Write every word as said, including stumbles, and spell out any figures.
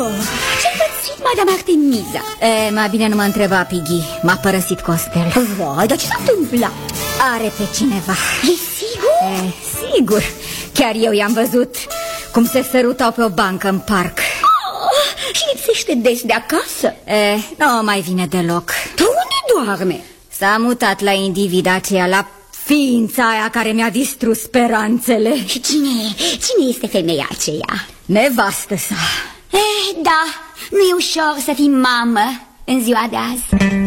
Oh, ce-ai pățit, Madame Artemisa? E, mai bine nu mă întreba, Piggy. M-a părăsit Costel. Vai, dar ce s-a întâmplat? Are pe cineva. E sigur? E, sigur. Chiar eu i-am văzut cum se sărutau pe o bancă în parc. Oh, și lipsește des de acasă? E, nu mai vine deloc. Dar unde doarme? S-a mutat la individa aceea, la ființa aia care mi-a distrus speranțele. Și cine, cine este femeia aceea? Nevastă sa. Eh, da, nu e ușor să fii mamă în ziua de azi.